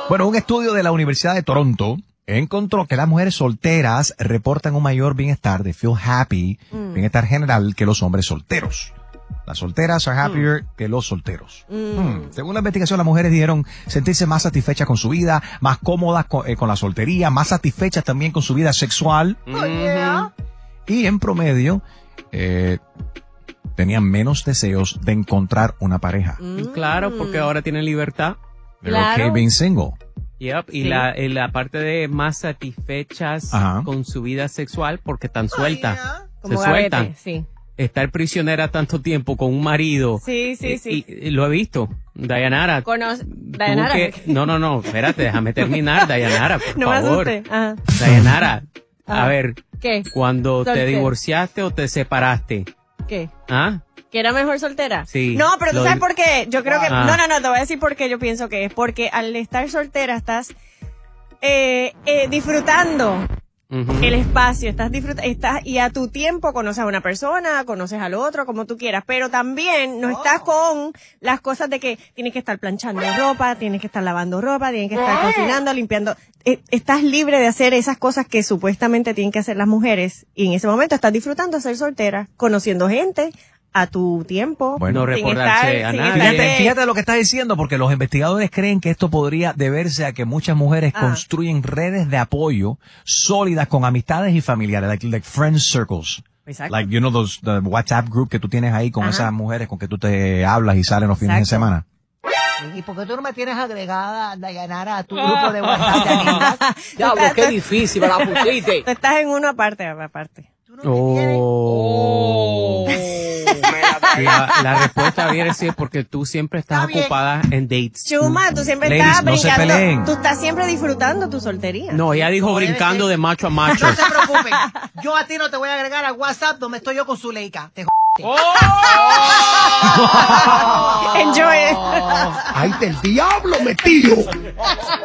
Bueno, un estudio de la Universidad de Toronto encontró que las mujeres solteras reportan un mayor bienestar, de feel happy, bienestar general, que los hombres solteros. Las solteras are happier que los solteros. Según la investigación, las mujeres dijeron sentirse más satisfechas con su vida, más cómodas con la soltería, más satisfechas también con su vida sexual. Y en promedio, tenían menos deseos de encontrar una pareja. Claro, porque ahora tienen libertad. They're okay being single. Yep, y la parte de más satisfechas con su vida sexual porque están sueltas. Se sueltan. Sí. Estar prisionera tanto tiempo con un marido. Sí. Y lo he visto. Dayanara. Dayanara. No, espérate, déjame terminar, Dayanara, por no favor. Me asusté. Ajá. Dayanara, a ver. ¿Qué? Cuando te divorciaste o te separaste. ¿Qué? ¿Ah? ¿Que era mejor soltera? Sí. No, pero ¿tú sabes por qué? Yo creo que... Ah. No, te voy a decir por qué yo pienso que es. Porque al estar soltera estás disfrutando el espacio, y a tu tiempo conoces a una persona, conoces al otro, como tú quieras, pero también no estás con las cosas de que tienes que estar planchando ropa, tienes que estar lavando ropa, tienes que estar cocinando, limpiando. Estás libre de hacer esas cosas que supuestamente tienen que hacer las mujeres, y en ese momento estás disfrutando de ser soltera, conociendo gente a tu tiempo. Bueno, no recordarse a nadie. Fíjate lo que estás diciendo, porque los investigadores creen que esto podría deberse a que muchas mujeres construyen redes de apoyo sólidas con amistades y familiares, like friend circles. Exacto. Like, you know, the WhatsApp group que tú tienes ahí con esas mujeres con que tú te hablas y salen los fines de semana. ¿Y por qué tú no me tienes agregada, Dayanara, a tu grupo de WhatsApp de amigas? Diablo, qué difícil me la pusiste. Tú estás en uno aparte. La respuesta viene sí porque tú siempre estás ocupada en dates. Chuma, tú siempre Ladies, estás no se brincando. peleen. Tú estás siempre disfrutando tu soltería. No, ella dijo brincando de macho a macho. No se preocupen. Yo a ti no te voy a agregar al WhatsApp donde estoy yo con Zuleika. Te Enjoy it. ¡Ay, del diablo metido!